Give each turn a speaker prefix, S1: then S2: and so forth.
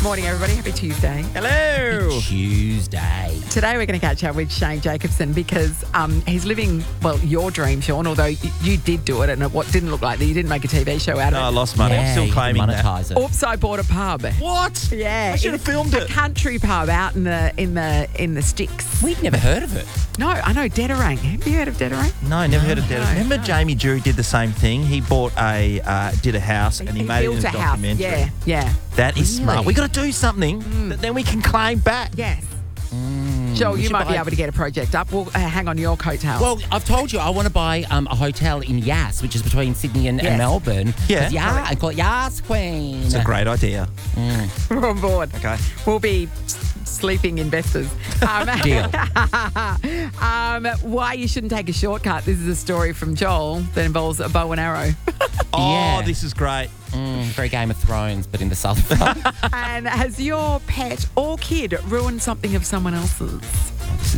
S1: morning, everybody. Happy Tuesday.
S2: Hello.
S3: Tuesday.
S1: Today we're going to catch up with Shane Jacobson because he's living, your dream, Sean, although you did do it and it didn't look like that. You didn't make a TV show out of
S2: No, I
S1: it.
S2: lost money. I'm still claiming that.
S3: monetize it.
S1: Oops, I bought a pub.
S2: What?
S1: Yeah.
S2: I should have filmed
S1: A
S2: it.
S1: country pub out in the sticks.
S3: We'd never heard of it.
S1: No, I know, Dedarang. Have you heard of Dedarang?
S2: No, never heard of that.
S1: No,
S2: Remember
S1: no.
S2: Jamie Drury did the same thing? He bought did a house and he made it
S1: built
S2: into
S1: a
S2: a
S1: house.
S2: documentary.
S1: Yeah.
S2: That is
S3: Really?
S2: smart. We got to do something that then we can claim back.
S1: Yes. Joel, you
S3: should
S1: might be
S3: buy-
S1: able to get a project up. We'll hang on your coattails.
S3: Well, I've told you I want to buy a hotel in Yass, which is between Sydney and
S1: Yes.
S3: Melbourne.
S2: Yeah.
S3: Yeah, I call it Yass Queen.
S2: It's a great idea.
S1: we're on board.
S2: Okay.
S1: We'll be sleeping investors.
S3: Deal.
S1: Why you shouldn't take a shortcut. This is a story from Joel that involves a bow and arrow.
S2: Oh,
S3: Yeah.
S2: this is great.
S3: Very Game of Thrones, but in the southern front.
S1: And has your pet or kid ruined something of someone else's?